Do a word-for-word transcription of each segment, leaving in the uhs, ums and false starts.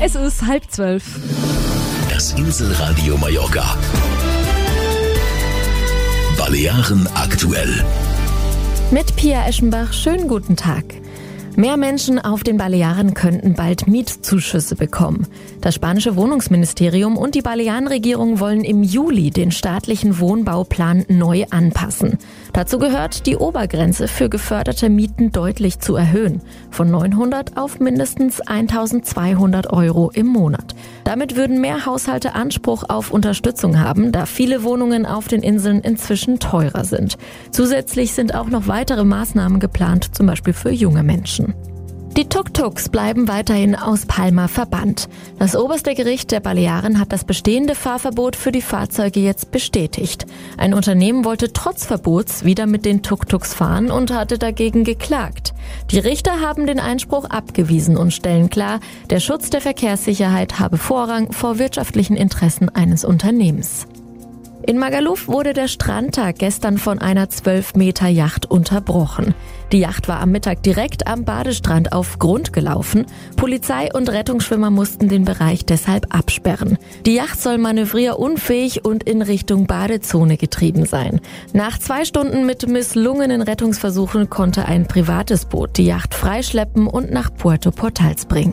Es ist halb zwölf. Das Inselradio Mallorca. Balearen aktuell. Mit Pia Eschenbach, schönen guten Tag. Mehr Menschen auf den Balearen könnten bald Mietzuschüsse bekommen. Das spanische Wohnungsministerium und die Balearenregierung wollen im Juli den staatlichen Wohnbauplan neu anpassen. Dazu gehört, die Obergrenze für geförderte Mieten deutlich zu erhöhen. Von neunhundert auf mindestens eintausendzweihundert Euro im Monat. Damit würden mehr Haushalte Anspruch auf Unterstützung haben, da viele Wohnungen auf den Inseln inzwischen teurer sind. Zusätzlich sind auch noch weitere Maßnahmen geplant, zum Beispiel für junge Menschen. Die Tuk-Tuks bleiben weiterhin aus Palma verbannt. Das oberste Gericht der Balearen hat das bestehende Fahrverbot für die Fahrzeuge jetzt bestätigt. Ein Unternehmen wollte trotz Verbots wieder mit den Tuk-Tuks fahren und hatte dagegen geklagt. Die Richter haben den Einspruch abgewiesen und stellen klar, der Schutz der Verkehrssicherheit habe Vorrang vor wirtschaftlichen Interessen eines Unternehmens. In Magaluf wurde der Strandtag gestern von einer zwölf Meter Yacht unterbrochen. Die Yacht war am Mittag direkt am Badestrand auf Grund gelaufen. Polizei und Rettungsschwimmer mussten den Bereich deshalb absperren. Die Yacht soll manövrierunfähig und in Richtung Badezone getrieben sein. Nach zwei Stunden mit misslungenen Rettungsversuchen konnte ein privates Boot die Yacht freischleppen und nach Puerto Portals bringen.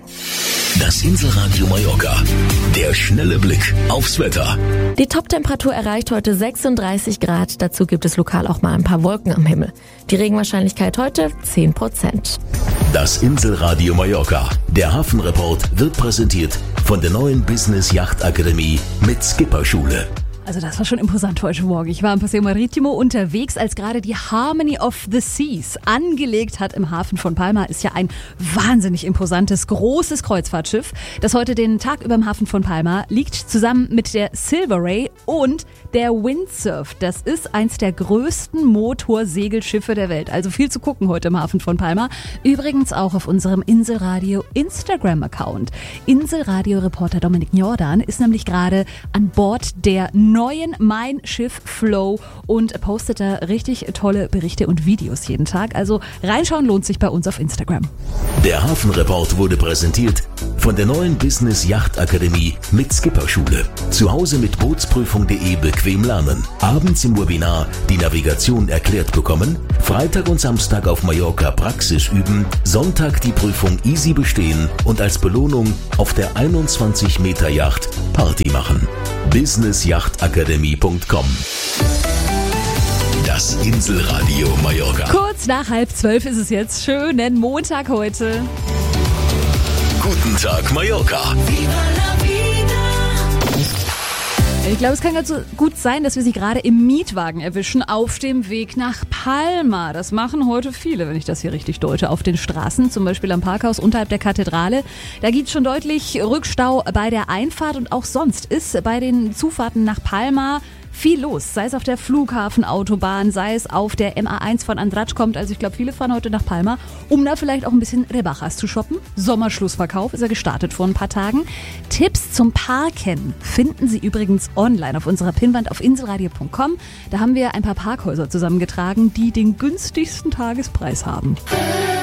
Das Inselradio Mallorca. Der schnelle Blick aufs Wetter. Die Toptemperatur erreicht heute sechsunddreißig Grad. Dazu gibt es lokal auch mal ein paar Wolken am Himmel. Die Regenwahrscheinlichkeit heute zehn Prozent. Das Inselradio Mallorca. Der Hafenreport wird präsentiert von der neuen Business Yacht Akademie mit Skipperschule. Also das war schon imposant heute Morgen. Ich war im Paseo Maritimo unterwegs, als gerade die Harmony of the Seas angelegt hat im Hafen von Palma. Ist ja ein wahnsinnig imposantes, großes Kreuzfahrtschiff, das heute den Tag über im Hafen von Palma liegt, zusammen mit der Silver Ray und der Windsurf. Das ist eins der größten Motorsegelschiffe der Welt. Also viel zu gucken heute im Hafen von Palma. Übrigens auch auf unserem Inselradio Instagram-Account. Inselradio-Reporter Dominik Jordan ist nämlich gerade an Bord der neuen Mein Schiff Flow und postet da richtig tolle Berichte und Videos jeden Tag. Also reinschauen lohnt sich bei uns auf Instagram. Der Hafenreport wurde präsentiert von der neuen Business Yacht Akademie mit Skipperschule. Zu Hause mit Bootsprüfung punkt de bequem lernen. Abends im Webinar die Navigation erklärt bekommen. Freitag und Samstag auf Mallorca Praxis üben. Sonntag die Prüfung easy bestehen und als Belohnung auf der einundzwanzig Meter Yacht Party machen. business yacht akademie punkt com. Das Inselradio Mallorca. Kurz nach halb zwölf ist es jetzt. Schönen Montag heute. Guten Tag Mallorca. Ich glaube, es kann ganz so gut sein, dass wir Sie gerade im Mietwagen erwischen auf dem Weg nach Palma. Das machen heute viele, wenn ich das hier richtig deute, auf den Straßen, zum Beispiel am Parkhaus unterhalb der Kathedrale. Da gibt es schon deutlich Rückstau bei der Einfahrt und auch sonst ist bei den Zufahrten nach Palma viel los, sei es auf der Flughafenautobahn, sei es auf der M A eins von Andratx kommt. Also ich glaube, viele fahren heute nach Palma, um da vielleicht auch ein bisschen Rebajas zu shoppen. Sommerschlussverkauf ist ja gestartet vor ein paar Tagen. Tipps zum Parken finden Sie übrigens online auf unserer Pinnwand auf inselradio punkt com. Da haben wir ein paar Parkhäuser zusammengetragen, die den günstigsten Tagespreis haben.